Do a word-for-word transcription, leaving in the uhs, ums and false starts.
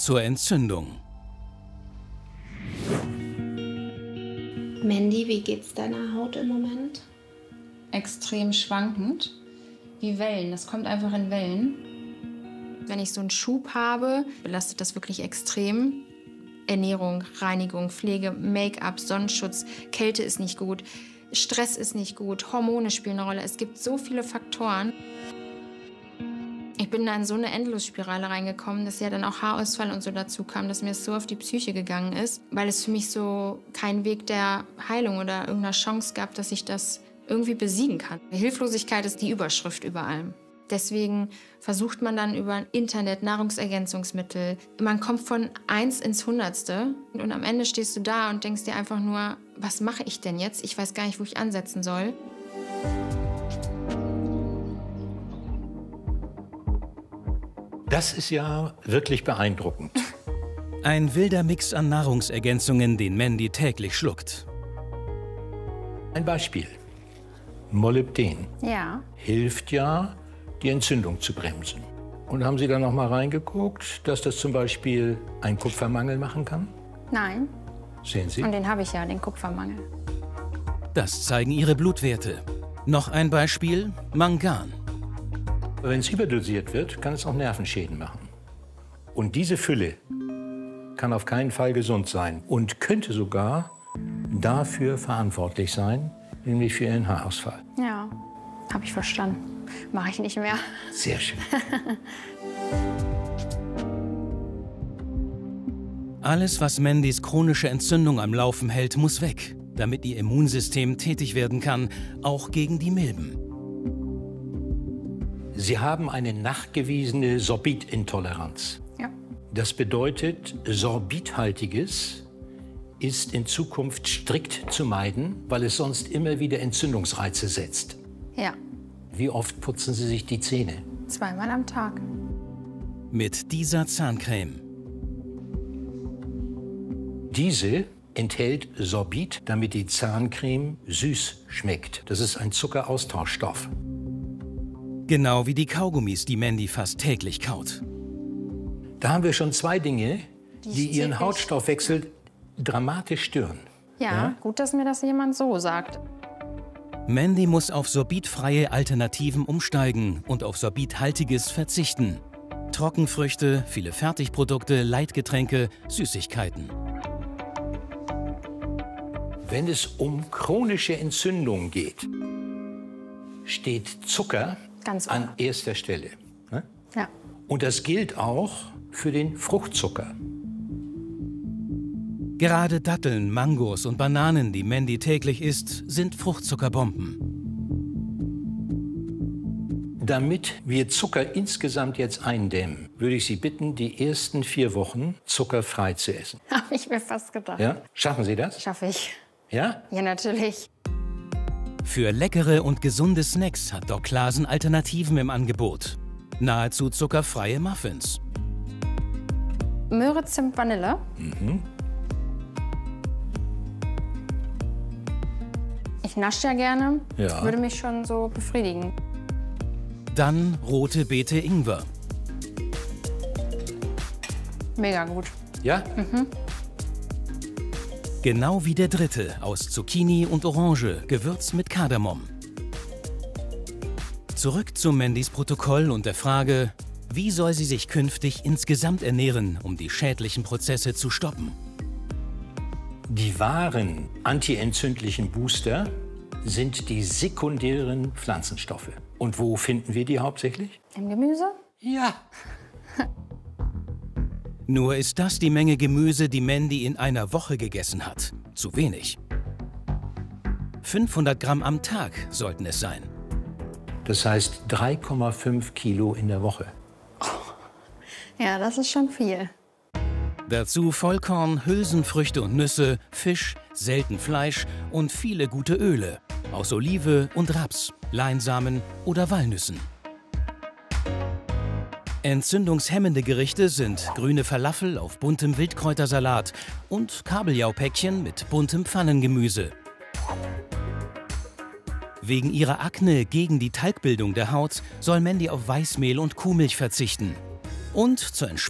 zur Entzündung. Mandy, wie geht's deiner Haut im Moment? Extrem schwankend, wie Wellen. Das kommt einfach in Wellen. Wenn ich so einen Schub habe, belastet das wirklich extrem. Ernährung, Reinigung, Pflege, Make-up, Sonnenschutz, Kälte ist nicht gut, Stress ist nicht gut, Hormone spielen eine Rolle. Es gibt so viele Faktoren. Ich bin da in so eine Endlosspirale reingekommen, dass ja dann auch Haarausfall und so dazu kam, dass mir es so auf die Psyche gegangen ist, weil es für mich so keinen Weg der Heilung oder irgendeiner Chance gab, dass ich das irgendwie besiegen kann. Hilflosigkeit ist die Überschrift über allem. Deswegen versucht man dann über Internet, Nahrungsergänzungsmittel. Man kommt von eins ins Hundertste und am Ende stehst du da und denkst dir einfach nur, was mache ich denn jetzt? Ich weiß gar nicht, wo ich ansetzen soll. Das ist ja wirklich beeindruckend. Ein wilder Mix an Nahrungsergänzungen, den Mandy täglich schluckt. Ein Beispiel. Molybden Ja. hilft ja, die Entzündung zu bremsen. Und haben Sie da noch mal reingeguckt, dass das zum Beispiel einen Kupfermangel machen kann? Nein. Sehen Sie? Und den habe ich ja, den Kupfermangel. Das zeigen ihre Blutwerte. Noch ein Beispiel: Mangan. Wenn es überdosiert wird, kann es auch Nervenschäden machen. Und diese Fülle kann auf keinen Fall gesund sein und könnte sogar dafür verantwortlich sein, nämlich für Ihren Haarausfall. Ja, habe ich verstanden. Mache ich nicht mehr. Sehr schön. Alles, was Mandys chronische Entzündung am Laufen hält, muss weg, damit ihr Immunsystem tätig werden kann, auch gegen die Milben. Sie haben eine nachgewiesene Sorbitintoleranz. Ja. Das bedeutet, Sorbithaltiges ist in Zukunft strikt zu meiden, weil es sonst immer wieder Entzündungsreize setzt. Ja, Wie oft putzen Sie sich die Zähne? zweimal am Tag. Mit dieser Zahncreme. Diese enthält Sorbit, damit die Zahncreme süß schmeckt. Das ist ein Zuckeraustauschstoff. Genau wie die Kaugummis, die Mandy fast täglich kaut. Da haben wir schon zwei Dinge, Die die ich Ihren täglich- Hautstoffwechsel dramatisch stören. Ja, Ja? gut, dass mir das jemand so sagt. Mandy muss auf sorbitfreie Alternativen umsteigen und auf sorbithaltiges verzichten. Trockenfrüchte, viele Fertigprodukte, Leitgetränke, Süßigkeiten. Wenn es um chronische Entzündung geht, steht Zucker Ganz an oben. erster Stelle. Ne? Ja. Und das gilt auch für den Fruchtzucker. Gerade Datteln, Mangos und Bananen, die Mandy täglich isst, sind Fruchtzuckerbomben. Damit wir Zucker insgesamt jetzt eindämmen, würde ich Sie bitten, die ersten vier Wochen zuckerfrei zu essen. Habe ich mir fast gedacht. Ja? Schaffen Sie das? Schaffe ich. Ja? Ja, natürlich. Für leckere und gesunde Snacks hat Doc Clasen Alternativen im Angebot. Nahezu zuckerfreie Muffins. Möhre, Zimt, Vanille. Mhm. Ich nasche ja gerne. Ja. Würde mich schon so befriedigen. Dann rote Beete Ingwer. Mega gut. Ja? Genau wie der dritte aus Zucchini und Orange, gewürzt mit Kardamom. Zurück zu Mandys Protokoll und der Frage, wie soll sie sich künftig insgesamt ernähren, um die schädlichen Prozesse zu stoppen? Die wahren antientzündlichen Booster sind die sekundären Pflanzenstoffe. Und wo finden wir die hauptsächlich? Im Gemüse? Ja. Nur ist das die Menge Gemüse, die Mandy in einer Woche gegessen hat. Zu wenig. fünfhundert Gramm am Tag sollten es sein. Das heißt drei Komma fünf Kilo in der Woche. Ja, das ist schon viel. Dazu Vollkorn, Hülsenfrüchte und Nüsse, Fisch, selten Fleisch und viele gute Öle. Aus Olive und Raps, Leinsamen oder Walnüssen. Entzündungshemmende Gerichte sind grüne Falafel auf buntem Wildkräutersalat und Kabeljaupäckchen mit buntem Pfannengemüse. Wegen ihrer Akne gegen die Talgbildung der Haut soll Mandy auf Weißmehl und Kuhmilch verzichten. Und zur Entspannung